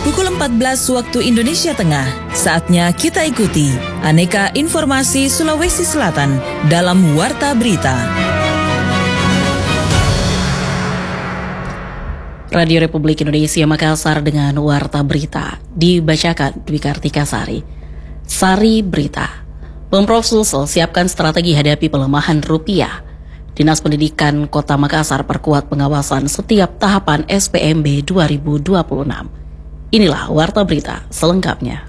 pukul 14 waktu Indonesia Tengah. Saatnya kita ikuti aneka informasi Sulawesi Selatan dalam Warta Berita. Radio Republik Indonesia Makassar dengan Warta Berita dibacakan Dwi Kartika Sari. Sari Berita. Pemprov Sulsel siapkan strategi hadapi pelemahan rupiah. Dinas Pendidikan Kota Makassar perkuat pengawasan setiap tahapan SPMB 2026. Inilah Warta Berita selengkapnya.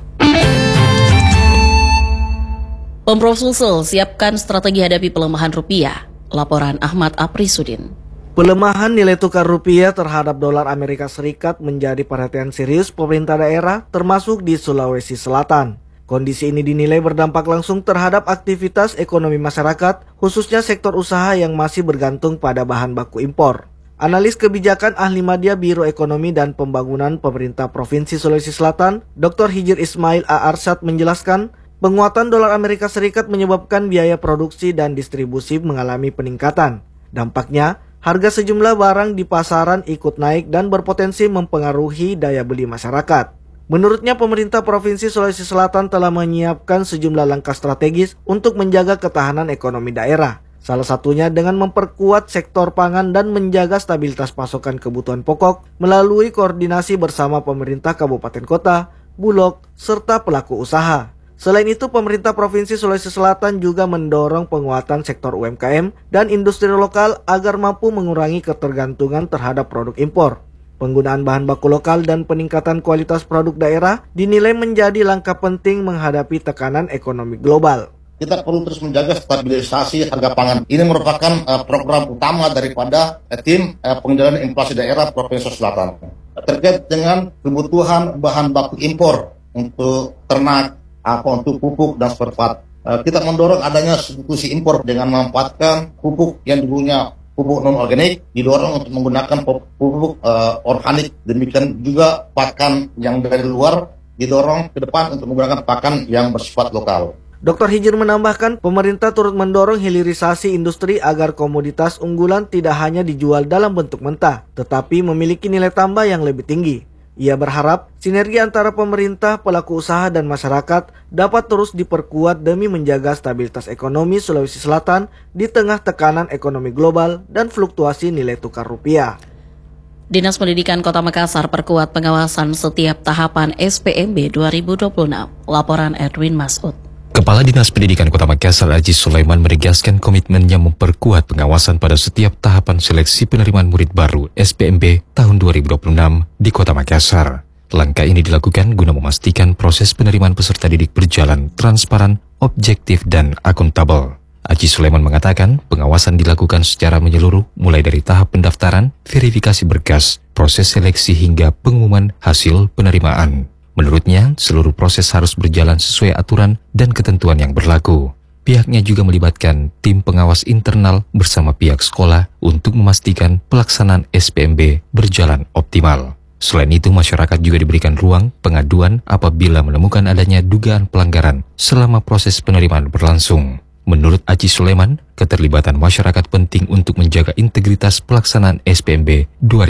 Pemprov Sulsel siapkan strategi hadapi pelemahan rupiah. Laporan Ahmad Aprisudin. Pelemahan nilai tukar rupiah terhadap dolar Amerika Serikat menjadi perhatian serius pemerintah daerah termasuk di Sulawesi Selatan. Kondisi ini dinilai berdampak langsung terhadap aktivitas ekonomi masyarakat, khususnya sektor usaha yang masih bergantung pada bahan baku impor. Analis kebijakan ahli media Biro Ekonomi dan Pembangunan Pemerintah Provinsi Sulawesi Selatan, Dr. Hijir Ismail A. Arsyad menjelaskan, penguatan dolar Amerika Serikat menyebabkan biaya produksi dan distribusi mengalami peningkatan. Dampaknya, harga sejumlah barang di pasaran ikut naik dan berpotensi mempengaruhi daya beli masyarakat. Menurutnya, pemerintah Provinsi Sulawesi Selatan telah menyiapkan sejumlah langkah strategis untuk menjaga ketahanan ekonomi daerah. Salah satunya dengan memperkuat sektor pangan dan menjaga stabilitas pasokan kebutuhan pokok melalui koordinasi bersama pemerintah kabupaten kota, bulog, serta pelaku usaha. Selain itu, pemerintah Provinsi Sulawesi Selatan juga mendorong penguatan sektor UMKM dan industri lokal agar mampu mengurangi ketergantungan terhadap produk impor. Penggunaan bahan baku lokal dan peningkatan kualitas produk daerah dinilai menjadi langkah penting menghadapi tekanan ekonomi global. Kita perlu terus menjaga stabilisasi harga pangan. Ini merupakan program utama daripada tim pengendalian inflasi daerah Provinsi Selatan. Terkait dengan kebutuhan bahan baku impor untuk ternak, untuk pupuk dan seperti kita mendorong adanya substitusi impor dengan memanfaatkan pupuk yang dulunya pupuk non-organik, didorong untuk menggunakan pupuk organik. Demikian juga pakan yang dari luar didorong ke depan untuk menggunakan pakan yang bersifat lokal. Dr. Hijir menambahkan, pemerintah turut mendorong hilirisasi industri agar komoditas unggulan tidak hanya dijual dalam bentuk mentah, tetapi memiliki nilai tambah yang lebih tinggi. Ia berharap sinergi antara pemerintah, pelaku usaha, dan masyarakat dapat terus diperkuat demi menjaga stabilitas ekonomi Sulawesi Selatan di tengah tekanan ekonomi global dan fluktuasi nilai tukar rupiah. Dinas Pendidikan Kota Makassar perkuat pengawasan setiap tahapan SPMB 2026. Laporan Edwin Masud. Kepala Dinas Pendidikan Kota Makassar Aji Sulaiman menegaskan komitmennya memperkuat pengawasan pada setiap tahapan seleksi penerimaan murid baru SPMB tahun 2026 di Kota Makassar. Langkah ini dilakukan guna memastikan proses penerimaan peserta didik berjalan transparan, objektif, dan akuntabel. Aji Sulaiman mengatakan pengawasan dilakukan secara menyeluruh mulai dari tahap pendaftaran, verifikasi berkas, proses seleksi hingga pengumuman hasil penerimaan. Menurutnya, seluruh proses harus berjalan sesuai aturan dan ketentuan yang berlaku. Pihaknya juga melibatkan tim pengawas internal bersama pihak sekolah untuk memastikan pelaksanaan SPMB berjalan optimal. Selain itu, masyarakat juga diberikan ruang pengaduan apabila menemukan adanya dugaan pelanggaran selama proses penerimaan berlangsung. Menurut Aji Sulaiman, keterlibatan masyarakat penting untuk menjaga integritas pelaksanaan SPMB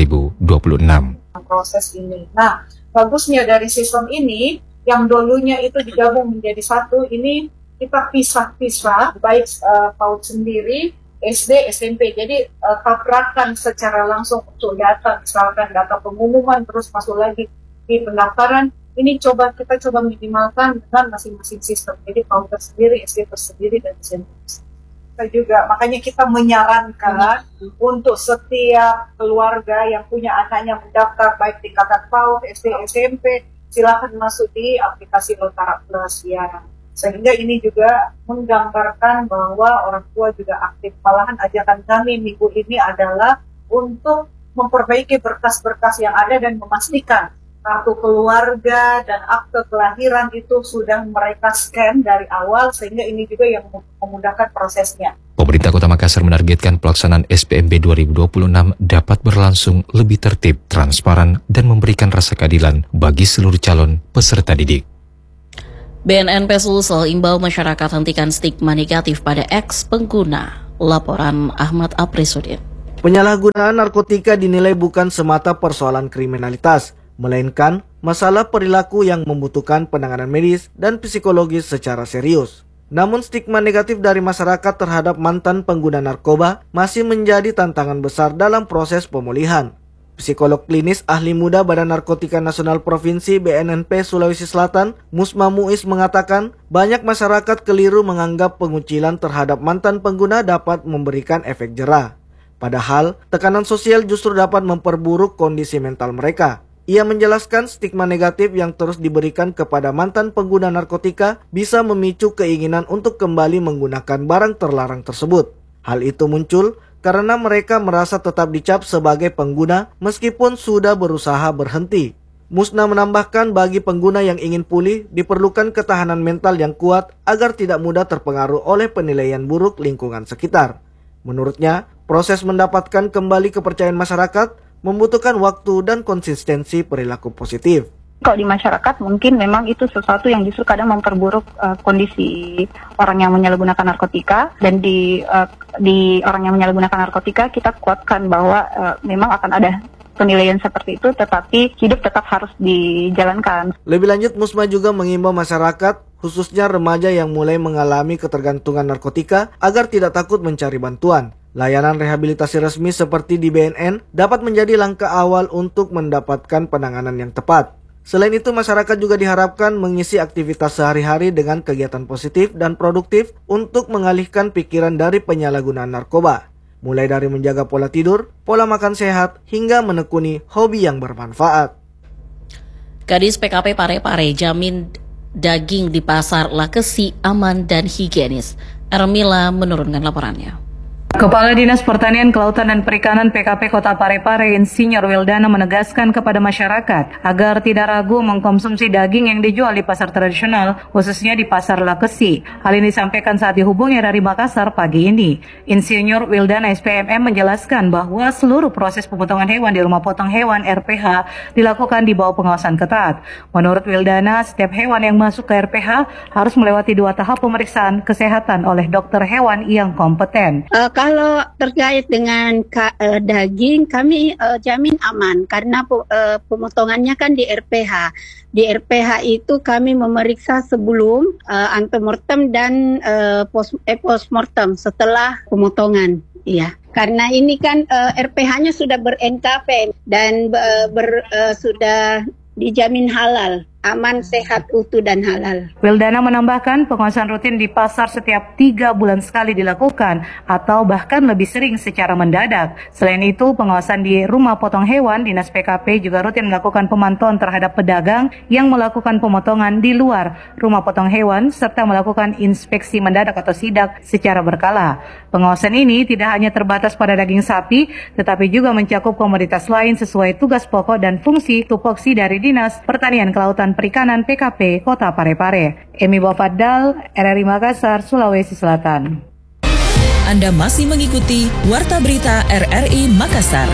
2026. Proses ini. Nah, bagusnya dari sistem ini, yang dulunya itu digabung menjadi satu, ini kita pisah-pisah, baik PAUD sendiri, SD, SMP. Jadi tabrakan secara langsung untuk data, misalkan data pengumuman, terus masuk lagi di pendaftaran. Ini kita coba minimalkan dengan masing-masing sistem. Jadi PAUD tersendiri, SD tersendiri, dan SMP. Kita juga, makanya kita menyarankan untuk setiap keluarga yang punya anaknya mendaftar baik tingkatan PAUD, SD, SMP, silakan masuk di aplikasi Lotara Plus ya. Sehingga ini juga menggambarkan bahwa orang tua juga aktif. Malahan ajakan kami minggu ini adalah untuk memperbaiki berkas-berkas yang ada dan memastikan kartu keluarga dan akte kelahiran itu sudah mereka scan dari awal, sehingga ini juga yang memudahkan prosesnya. Pemerintah Kota Makassar menargetkan pelaksanaan SPMB 2026 dapat berlangsung lebih tertib, transparan, dan memberikan rasa keadilan bagi seluruh calon peserta didik. BNNP Sulsel imbau masyarakat hentikan stigma negatif pada ex-pengguna. Laporan Ahmad Aprisudin. Penyalahgunaan narkotika dinilai bukan semata persoalan kriminalitas, melainkan masalah perilaku yang membutuhkan penanganan medis dan psikologis secara serius. Namun stigma negatif dari masyarakat terhadap mantan pengguna narkoba masih menjadi tantangan besar dalam proses pemulihan. Psikolog klinis ahli muda Badan Narkotika Nasional Provinsi BNNP Sulawesi Selatan, Musma Muiz mengatakan, banyak masyarakat keliru menganggap pengucilan terhadap mantan pengguna dapat memberikan efek jera. Padahal, tekanan sosial justru dapat memperburuk kondisi mental mereka. Ia menjelaskan stigma negatif yang terus diberikan kepada mantan pengguna narkotika bisa memicu keinginan untuk kembali menggunakan barang terlarang tersebut. Hal itu muncul karena mereka merasa tetap dicap sebagai pengguna meskipun sudah berusaha berhenti. Musna menambahkan bagi pengguna yang ingin pulih diperlukan ketahanan mental yang kuat agar tidak mudah terpengaruh oleh penilaian buruk lingkungan sekitar. Menurutnya, proses mendapatkan kembali kepercayaan masyarakat membutuhkan waktu dan konsistensi perilaku positif. Kalau di masyarakat mungkin memang itu sesuatu yang justru kadang memperburuk kondisi orang yang menyalahgunakan narkotika, dan di orang yang menyalahgunakan narkotika kita kuatkan bahwa memang akan ada penilaian seperti itu, tetapi hidup tetap harus dijalankan. Lebih lanjut, Musma juga mengimbau masyarakat, khususnya remaja yang mulai mengalami ketergantungan narkotika, agar tidak takut mencari bantuan. Layanan rehabilitasi resmi seperti di BNN dapat menjadi langkah awal untuk mendapatkan penanganan yang tepat. Selain itu, masyarakat juga diharapkan mengisi aktivitas sehari-hari dengan kegiatan positif dan produktif untuk mengalihkan pikiran dari penyalahgunaan narkoba. Mulai dari menjaga pola tidur, pola makan sehat, hingga menekuni hobi yang bermanfaat. Kadis PKP Parepare jamin daging di pasar Lakesi aman dan higienis. Ermila menurunkan laporannya. Kepala Dinas Pertanian, Kelautan dan Perikanan PKP Kota Parepare, Insinyur Wildana menegaskan kepada masyarakat agar tidak ragu mengkonsumsi daging yang dijual di pasar tradisional, khususnya di Pasar Lakesi. Hal ini disampaikan saat dihubungi dari Makassar pagi ini. Insinyur Wildana SPMM menjelaskan bahwa seluruh proses pemotongan hewan di rumah potong hewan RPH dilakukan di bawah pengawasan ketat. Menurut Wildana, setiap hewan yang masuk ke RPH harus melewati 2 tahap pemeriksaan kesehatan oleh dokter hewan yang kompeten. Kalau terkait dengan daging, kami jamin aman karena pemotongannya kan di RPH. Di RPH itu kami memeriksa sebelum antemortem dan postmortem setelah pemotongan. Iya, karena ini kan RPH-nya sudah ber-NKP dan sudah dijamin halal. Aman, sehat, utuh, dan halal. Wildana menambahkan pengawasan rutin di pasar setiap 3 bulan sekali dilakukan atau bahkan lebih sering secara mendadak. Selain itu, pengawasan di rumah potong hewan, Dinas PKP juga rutin melakukan pemantauan terhadap pedagang yang melakukan pemotongan di luar rumah potong hewan serta melakukan inspeksi mendadak atau sidak secara berkala. Pengawasan ini tidak hanya terbatas pada daging sapi, tetapi juga mencakup komoditas lain sesuai tugas pokok dan fungsi tupoksi dari Dinas Pertanian, Kelautan, Perikanan PKP Kota Parepare. Emi Bafaddal, RRI Makassar, Sulawesi Selatan. Anda masih mengikuti Warta Berita RRI Makassar.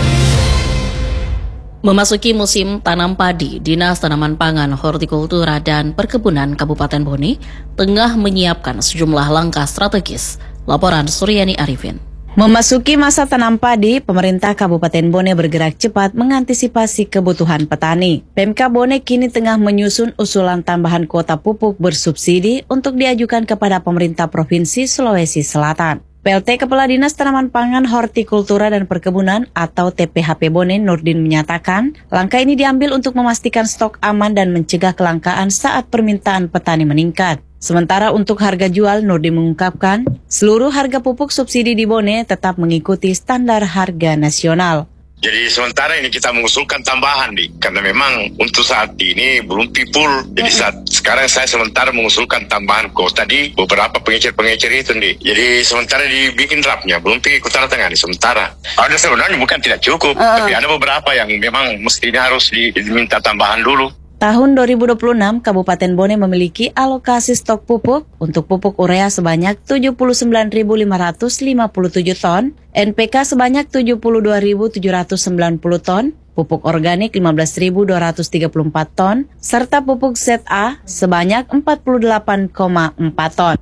Memasuki musim tanam padi, Dinas Tanaman Pangan, Hortikultura dan Perkebunan Kabupaten Bone tengah menyiapkan sejumlah langkah strategis. Laporan Suryani Arifin. Memasuki masa tanam padi, pemerintah Kabupaten Bone bergerak cepat mengantisipasi kebutuhan petani. Pemkab Bone kini tengah menyusun usulan tambahan kuota pupuk bersubsidi untuk diajukan kepada pemerintah Provinsi Sulawesi Selatan. PLT Kepala Dinas Tanaman Pangan, Hortikultura dan Perkebunan atau TPHP Bone, Nurdin menyatakan, langkah ini diambil untuk memastikan stok aman dan mencegah kelangkaan saat permintaan petani meningkat. Sementara untuk harga jual, Nurdin mengungkapkan, seluruh harga pupuk subsidi di Bone tetap mengikuti standar harga nasional. Jadi sementara ini kita mengusulkan tambahan karena memang untuk saat ini belum pipul. Jadi sekarang saya sementara mengusulkan tambahan kuota di beberapa pengecer-pengecer itu Jadi sementara dibikin draftnya, belum ikut tanda tangan sementara. Ada sebenarnya bukan tidak cukup, tapi ada beberapa yang memang mestinya harus diminta tambahan dulu. Tahun 2026, Kabupaten Bone memiliki alokasi stok pupuk untuk pupuk urea sebanyak 79.557 ton, NPK sebanyak 72.790 ton, pupuk organik 15.234 ton, serta pupuk ZA sebanyak 48,4 ton.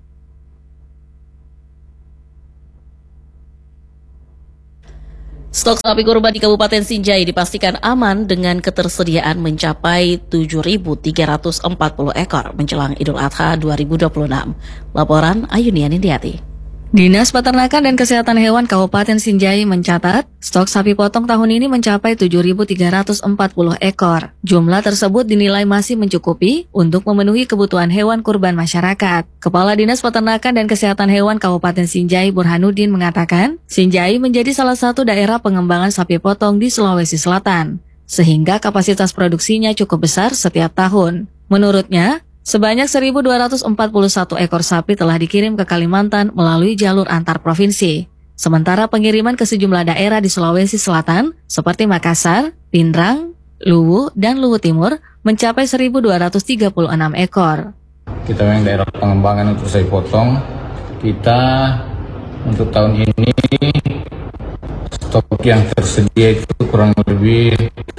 Stok sapi kurban di Kabupaten Sinjai dipastikan aman dengan ketersediaan mencapai 7.340 ekor menjelang Idul Adha 2026. Laporan Ayunian Indiati. Dinas Peternakan dan Kesehatan Hewan Kabupaten Sinjai mencatat, stok sapi potong tahun ini mencapai 7.340 ekor. Jumlah tersebut dinilai masih mencukupi untuk memenuhi kebutuhan hewan kurban masyarakat. Kepala Dinas Peternakan dan Kesehatan Hewan Kabupaten Sinjai Burhanuddin mengatakan, Sinjai menjadi salah satu daerah pengembangan sapi potong di Sulawesi Selatan, sehingga kapasitas produksinya cukup besar setiap tahun. Menurutnya, sebanyak 1.241 ekor sapi telah dikirim ke Kalimantan melalui jalur antar provinsi. Sementara pengiriman ke sejumlah daerah di Sulawesi Selatan seperti Makassar, Pindrang, Luwu, dan Luwu Timur mencapai 1.236 ekor. Kita memang daerah pengembangan untuk sapi potong. Kita untuk tahun ini stok yang tersedia itu kurang lebih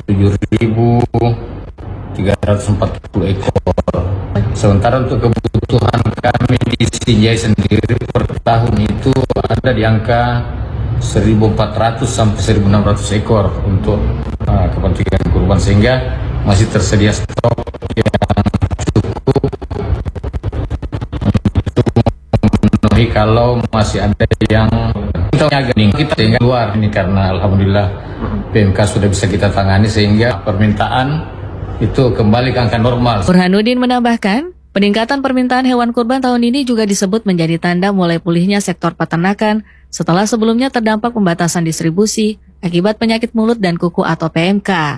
7.340 ekor. Sementara untuk kebutuhan kami di Sinjai sendiri per tahun itu ada di angka 1.400 sampai 1.600 ekor untuk kepentingan kurban, sehingga masih tersedia stok yang cukup untuk memenuhi kalau masih ada yang kita sehingga luar ini, karena alhamdulillah PMK sudah bisa kita tangani sehingga permintaan itu kembali ke angka normal. Burhanuddin menambahkan, peningkatan permintaan hewan kurban tahun ini juga disebut menjadi tanda mulai pulihnya sektor peternakan setelah sebelumnya terdampak pembatasan distribusi akibat penyakit mulut dan kuku atau PMK.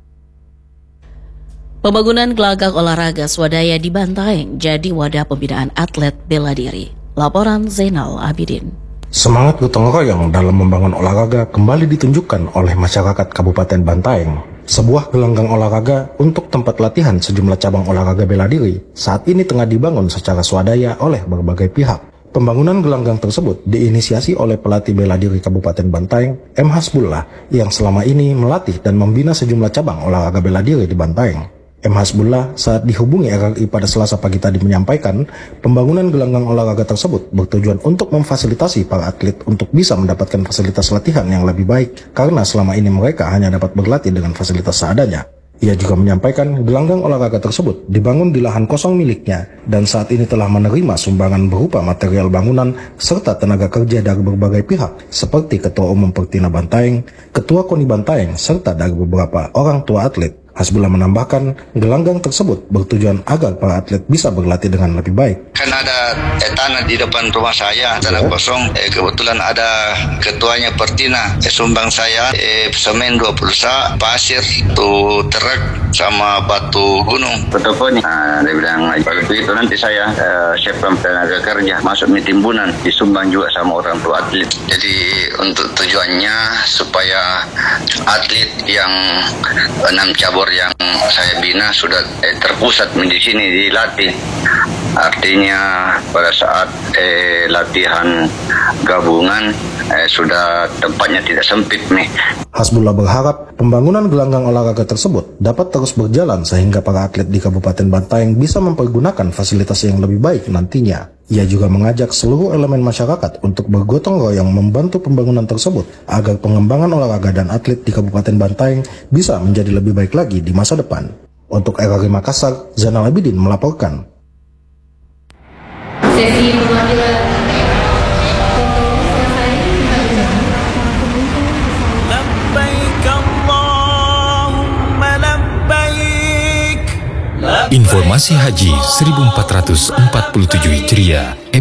Pembangunan gelanggang olahraga swadaya di Bantaeng jadi wadah pembinaan atlet bela diri. Laporan Zainal Abidin. Semangat gotong royong dalam membangun olahraga kembali ditunjukkan oleh masyarakat Kabupaten Bantaeng. Sebuah gelanggang olahraga untuk tempat latihan sejumlah cabang olahraga bela diri saat ini tengah dibangun secara swadaya oleh berbagai pihak. Pembangunan gelanggang tersebut diinisiasi oleh pelatih bela diri Kabupaten Bantaeng, M. Hasbullah, yang selama ini melatih dan membina sejumlah cabang olahraga bela diri di Bantaeng. M. Hasbullah saat dihubungi RRI pada Selasa pagi tadi menyampaikan, pembangunan gelanggang olahraga tersebut bertujuan untuk memfasilitasi para atlet untuk bisa mendapatkan fasilitas latihan yang lebih baik, karena selama ini mereka hanya dapat berlatih dengan fasilitas seadanya. Ia juga menyampaikan gelanggang olahraga tersebut dibangun di lahan kosong miliknya dan saat ini telah menerima sumbangan berupa material bangunan serta tenaga kerja dari berbagai pihak seperti Ketua Umum Pertina Bantaeng, Ketua KONI Bantaeng, serta dari beberapa orang tua atlet. Hasbullah menambahkan, gelanggang tersebut bertujuan agar para atlet bisa berlatih dengan lebih baik. Kan ada tanah di depan rumah saya, tanah kosong. Kebetulan ada ketuanya Pertina, sumbang saya semen 20 sak, pasir, tu truk sama batu gunung. Betul nih. Dia bilang, kalau begitu nanti saya siapkan tenaga kerja masuk di timbunan, disumbang juga sama orang tua atlet. Jadi untuk tujuannya supaya atlet yang 6 cabur yang saya bina sudah terpusat di sini dilatih. Artinya pada saat latihan gabungan sudah tempatnya tidak sempit nih. Hasbullah berharap pembangunan gelanggang olahraga tersebut dapat terus berjalan sehingga para atlet di Kabupaten Bantaeng bisa mempergunakan fasilitas yang lebih baik nantinya. Ia juga mengajak seluruh elemen masyarakat untuk bergotong royong membantu pembangunan tersebut agar pengembangan olahraga dan atlet di Kabupaten Bantaeng bisa menjadi lebih baik lagi di masa depan. Untuk RRI Makassar, Zainal Abidin melaporkan. Sesi pemanggilan Informasi Haji 1447 Hijriah